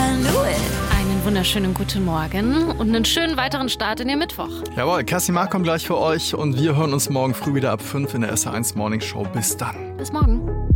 I knew it. Einen wunderschönen guten Morgen und einen schönen weiteren Start in den Mittwoch. Jawohl, Cassie Mark kommt gleich für euch und wir hören uns morgen früh wieder ab 5 in der SR1 Morning Show. Bis dann. Bis morgen.